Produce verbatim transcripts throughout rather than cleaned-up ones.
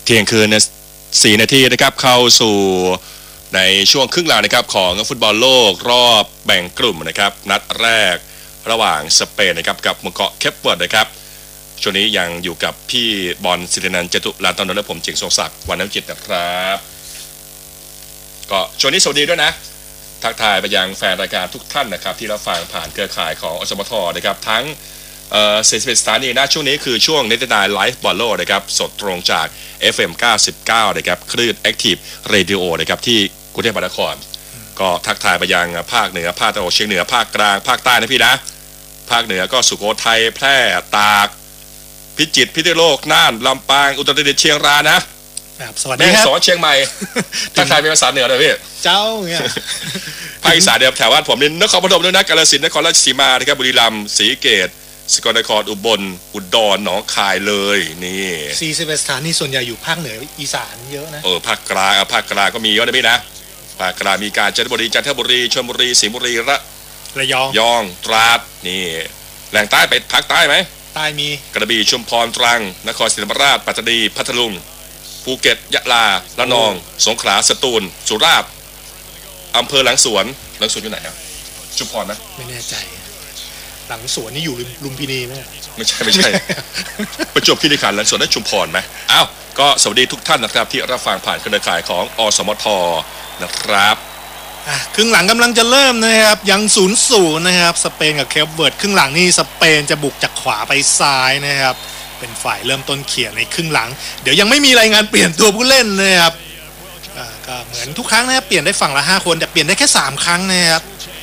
เที่ยงคืนเนี่ยสี่นาทีนะครับเข้าสู่ในช่วงครึ่งหลังนะครับของฟุตบอลโลกรอบแบ่งกลุ่มนะครับนัดแรกระหว่างสเปนนะครับกับหมู่เกาะเคปเวิร์ดนะครับช่วงนี้ยังอยู่กับพี่บอลศิรินันท์จตุรัตน์ตอนนั้นและผมเจงทรงศักดิ์วรรณวิจิตรนะครับก็ช่วงนี้สวัสดีด้วยนะทักทายไปยังแฟนรายการทุกท่านนะครับที่รับฟังผ่านเครือข่ายของอสมทนะครับทั้งเอ่อสี่สิบเอ็ดสถานีนะช่วงนี้คือช่วงเนตินายไลฟ์บอลโลนะครับสดตรงจาก เอฟ เอ็ม เก้าสิบเก้านะครับคลื่น Active Radio นะครับที่กรุงเทพมหานครก็ทักทายไปยังภาคเหนือภาคตะวันออกเฉียงเหนือภาคกลางภาคใต้นะพี่นะภาคเหนือก็สุโขทัยแพร่ตากพิจิตรพิษณุโลกน่านลำปางอุตรดิตถ์เชียงรายนะครับสวัสดีครับแม่สอนเชียงใหม่ทักทายเป็นภาษาเหนือเลยพี่เจ้าเนี่ยภาคอีสานเดียวแถวบ้านผมนี่นครปฐมด้วยนะกาฬสินธุ์นครราชสีมานะครับบุรีรัมย์ศรีเกตสกลนครอุบลอุดรหนองคายเลยนี่สี่สิบเอ็ดสถานีส่วนใหญ่อยู่ภาคเหนืออีสานเยอะนะเออภาคกลางภาคกลางก็มีเยอะนะพี่นะภาคกลางมีกาญจนบุรีจันทบุรีชลบุรีสิงห์บุรีระระยองยองตราดนี่แหล่งใต้ไปภาคใต้ไหมใต้มีกระบี่ชุมพรตรังนครศรีธรรมราชปัตตานีพัทลุงภูเก็ตยะลาระนองสงขลาสตูลสุราษฎร์อำเภอหลังสวนหลังสวนอยู่ไหนครับชุมพรนะไม่แน่ใจหลังสวนนี่อยู่ลุมพินีไหมไม่ใช่ไม่ใช่ ประจวบคีรีขันธ์หลังสวนได้ชุมพรไหมอ้าวก็สวัสดีทุกท่านนะครับที่รับฟังผ่านเครือข่ายของอสมทนะครับครึ่งหลังกำลังจะเริ่มนะครับยังศูนย์ศูนย์นะครับสเปนกับเคปเวิร์ดครึ่งหลังนี่สเปนจะบุกจากขวาไปซ้ายนะครับเป็นฝ่ายเริ่มต้นเขียนในครึ่งหลังเดี๋ยวยังไม่มีรายงานเปลี่ยนตัวผู้เล่นนะครับก็เหมือนทุกครั้งนะครับเปลี่ยนได้ฝั่งละห้าคนแต่เปลี่ยนได้แค่สามครั้งนะครับ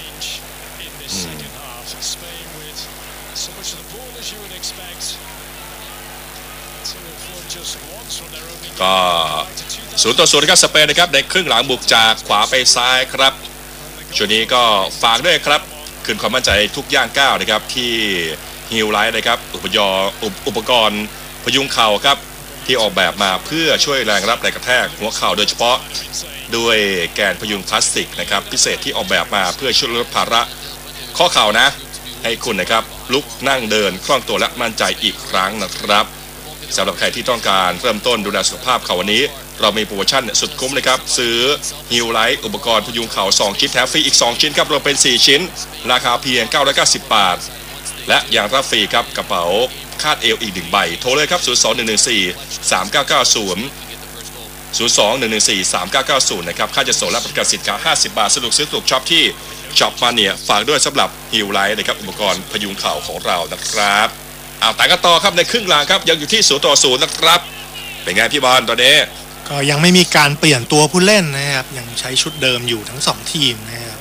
ก็ศูนย์ต่อศูนย์ครับสเปนนะครับในครึ่งหลังบุกจากขวาไปซ้ายครับช่วงนี้ก็ฝากด้วยครับคืนความมั่นใจทุกย่างก้าวนะครับที่ฮิลไลท์นะครับอุปยออุปกรณ์พยุงเข่าครับที่ออกแบบมาเพื่อช่วยแรงรับแรงกระแทกหัวเข่าโดยเฉพาะด้วยแกนพยุงพลาสติกนะครับพิเศษที่ออกแบบมาเพื่อช่วยลดภาระข้อเข่านะให้คุณนะครับลุกนั่งเดินคล่องตัวและมั่นใจอีกครั้งนะครับสำหรับใครที่ต้องการเริ่มต้นดูแลสุขภาพเข่าวันนี้เรามีโปรโมชั่นสุดคุ้มนะครับซื้อฮิลไลท์อุปกรณ์พยุงเข่าสองชิ้นแถมฟรีอีกสองชิ้นครับรวมเป็นสี่ชิ้นราคาเพียงเก้าร้อยเก้าสิบบาทและยังรับฟรีครับกระเป๋าคาดเอวอีกหนึ่งใบโทรเลยครับศูนย์ สอง หนึ่ง หนึ่ง สี่ สาม เก้า เก้า ศูนย์ ศูนย์ สอง หนึ่ง หนึ่ง สี่ สาม เก้า เก้า ศูนย์นะครับค่าจัดส่งและประกันสินค้าห้าสิบบาทสะดวกซื้อถูกช็อปที่ช็อปมาเนี่ยฝากด้วยสำหรับฮิลไลท์นะครับอุปกรณ์พยุงเข่าของเรานะครับเอาแต่กันต่อครับในครึ่งหลังครับยังอยู่ที่ศูนย์ต่อศูนย์นะครับเป็นไงพี่บอลตอนนี้ก็ยังไม่มีการเปลี่ยนตัวผู้เล่นนะครับยังใช้ชุดเดิมอยู่ทั้งสองทีมนะครับ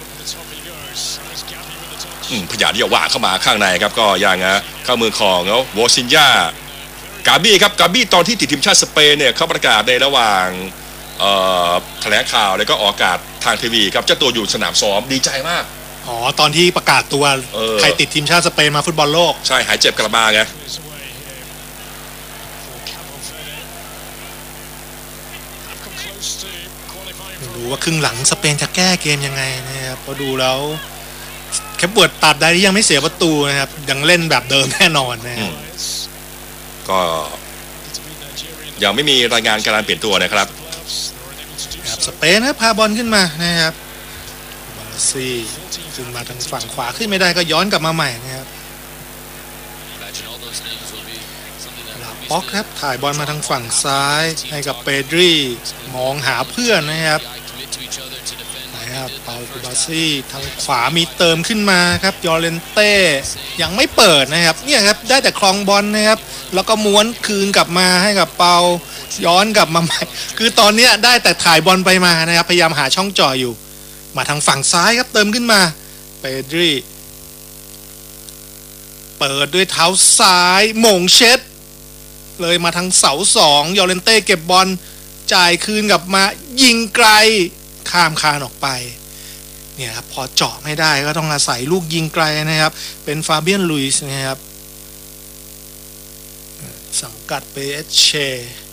พยายามที่จะว่าเข้ามาข้างในครับก็ยังนะเข้ามือของแล้วโวซินญากาบี้ครับกาบี้ตอนที่ติดทีมชาติสเปนเนี่ยเขาประกาศในระหว่างแถลงข่าวแล้วก็ออกอากาศทางทีวีครับเจ้าตัวอยู่สนามซ้อมดีใจมากอ๋อตอนที่ประกาศตัวใครติดทีมชาติสเปนมาฟุตบอลโลกใช่หายเจ็บกลับมาไงดูว่าครึ่งหลังสเปนจะแก้เกมยังไงนะครับพอดูแล้วแค่ปวดตัดได้ที่ยังไม่เสียประตูนะครับยังเล่นแบบเดิมแน่นอนนะครับก็ยังไม่มีรายงานการเปลี่ยนตัวนะครับสเปนนะพาบอลขึ้นมานะครับบาซีขึ้นมาทางฝั่งขวาขึ้นไม่ได้ก็ย้อนกลับมาใหม่นะครับลาป็อกครับถ่ายบอลมาทางฝั่งซ้ายให้กับเปดรีมองหาเพื่อนนะครับนะครับเปาคูบาซี่ทางขวามีเติมขึ้นมาครับยอเรนเต้ยังไม่เปิดนะครับเนี่ยครับได้แต่ครองบอลนะครับแล้วก็ม้วนคืนกลับมาให้กับเปาย้อนกลับมาใหม่คือตอนนี้ได้แต่ถ่ายบอลไปมานะครับพยายามหาช่องจ่ออยู่มาทางฝั่งซ้ายครับเติมขึ้นมาเปดรีเปิดด้วยเท้าซ้ายหม่งเช็ดเลยมาทางเสาสองยอเรนเต้เก็บบอลจ่ายคืนกลับมายิงไกลข้ามคานออกไปเนี่ยครับพอเจาะไม่ได้ก็ต้องอาศัยลูกยิงไกลนะครับเป็นฟาเบียนลุยส์นะครับสังกัดเปเอชเช